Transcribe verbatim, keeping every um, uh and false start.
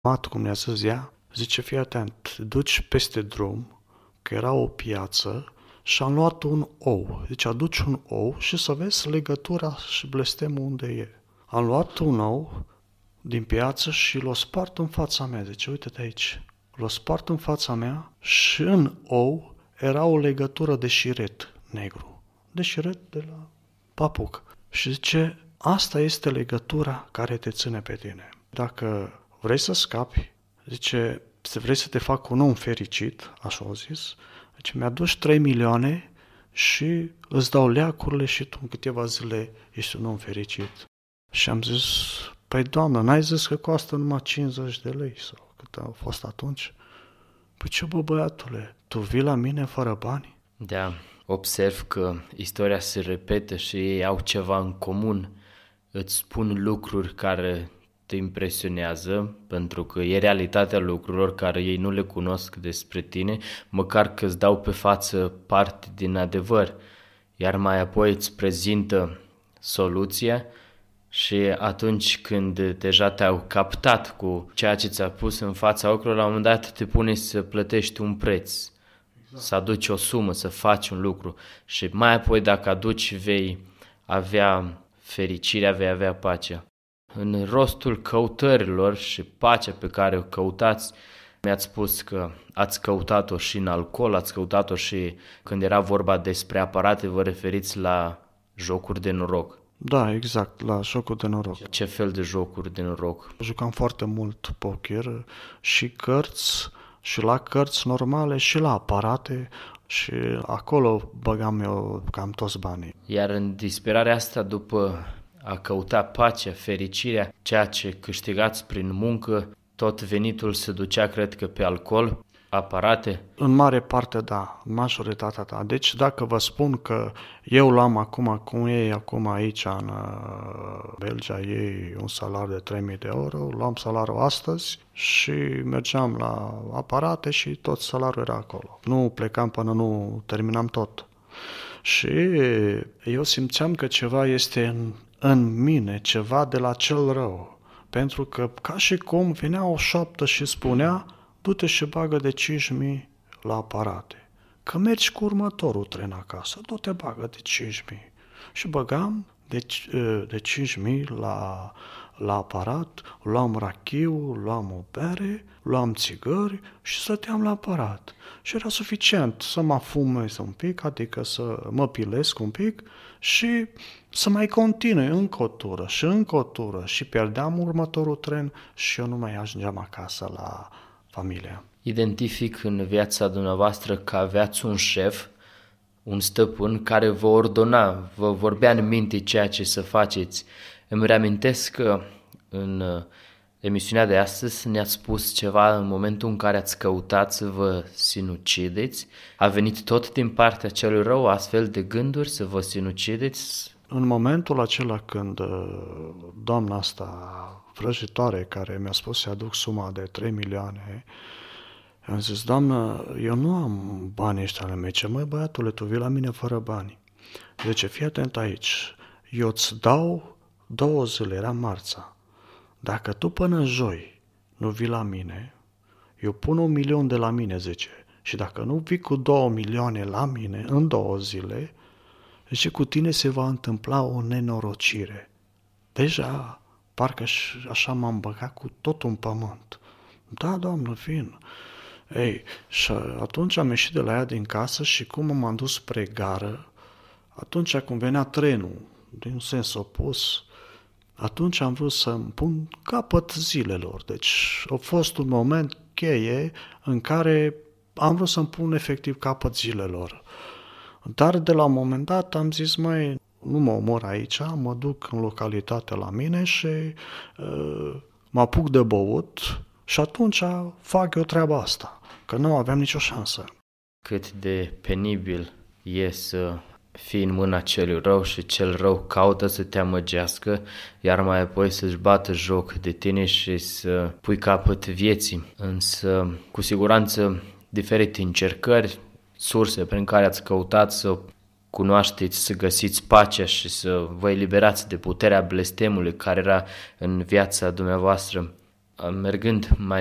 mat, cum ne-a zis ea, zice, fii atent, duci peste drum, că era o piață, și am luat un ou. Deci aduci un ou și să vezi legătura și blestemul unde e. Am luat un ou din piață și l-o spart în fața mea. Zice, uite-te aici. L-o spart în fața mea și în ou era o legătură de șiret negru. De șiret de la papuc. Și zice, asta este legătura care te ține pe tine. Dacă vrei să scapi, zice, vrei să te fac un om fericit, așa au zis, deci mi-aduci trei milioane și îți dau leacurile și tu în câteva zile ești un om fericit. Și am zis, păi doamnă, n-ai zis că costă numai cincizeci de lei sau cât a fost atunci? Păi ce bă, băiatule, tu vii la mine fără bani? Da, observ că istoria se repetă și ei au ceva în comun. Îți spun lucruri care te impresionează, pentru că e realitatea lucrurilor care ei nu le cunosc despre tine, măcar că îți dau pe față parte din adevăr, iar mai apoi îți prezintă soluția și atunci când deja te-au captat cu ceea ce ți-a pus în fața ochilor, la un moment dat te pune să plătești un preț, exact. Să aduci o sumă, să faci un lucru și mai apoi dacă aduci vei avea fericirea, vei avea pacea. În rostul căutărilor și pacea pe care o căutați, mi-ați spus că ați căutat-o și în alcool, ați căutat-o și când era vorba despre aparate, vă referiți la jocuri de noroc. Da, exact, la jocuri de noroc. Ce fel de jocuri de noroc? Jucam foarte mult poker și cărți, și la cărți normale, și la aparate, și acolo băgam eu cam toți banii. Iar în disperarea asta, după a căuta pacea, fericirea, ceea ce câștigați prin muncă, tot venitul se ducea, cred că, pe alcool, aparate? În mare parte, da, în majoritatea, da. Deci dacă vă spun că eu luam acum, cum ei acum aici în Belgia, ei un salariu de trei mii de euro, luam salariul astăzi și mergeam la aparate și tot salariul era acolo. Nu plecam până nu terminam tot. Și eu simțeam că ceva este în, în mine, ceva de la cel rău. Pentru că ca și cum venea o șoaptă și spunea, du-te și bagă de cinci mii la aparate. Că mergi cu următorul tren acasă, du-te bagă de cinci mii. Și băgam de, de cinci mii la, la aparat, luam rachiu, luam o bere, luam țigări și stăteam la aparat. Și era suficient să mă fumez un pic, adică să mă pilesc un pic și să mai continui încă o tură și încă o tură și pierdeam următorul tren și eu nu mai ajungeam acasă la familia. Identific în viața dumneavoastră că aveați un șef, un stăpân care vă ordona, vă vorbea în minte ceea ce să faceți. Îmi reamintesc că în emisiunea de astăzi ne-ați spus ceva în momentul în care ați căutat să vă sinucideți. A venit tot din partea celui rău astfel de gânduri să vă sinucideți? În momentul acela când doamna asta vrăjitoare care mi-a spus să aduc suma de trei milioane, am zis, doamnă, eu nu am banii ăștia ale mei, ce măi băiatule, tu vii la mine fără bani. Deci fii atent aici, eu îți dau două zile, era marța. Dacă tu până joi nu vii la mine, eu pun un milion de la mine, zice, și dacă nu vii cu două milioane la mine în două zile, zice, cu tine se va întâmpla o nenorocire. Deja, parcă așa m-am băgat cu tot un pământ. Da, doamnă, vin. Ei, și atunci am ieșit de la ea din casă și cum m-am dus spre gară, atunci când venea trenul, din sens opus, atunci am vrut să-mi pun capăt zilelor. Deci a fost un moment cheie în care am vrut să-mi pun efectiv capăt zilelor. Dar de la un moment dat am zis, măi, nu mă omor aici, mă duc în localitate la mine și uh, mă apuc de băut și atunci fac eu treaba asta, că nu aveam nicio șansă. Cât de penibil e să fii în mâna celui rău și cel rău caută să te amăgească, iar mai apoi să-și bată joc de tine și să pui capăt vieții. Însă, cu siguranță, diferite încercări, surse prin care ați căutat să cunoașteți, să găsiți pacea și să vă eliberați de puterea blestemului care era în viața dumneavoastră, mergând mai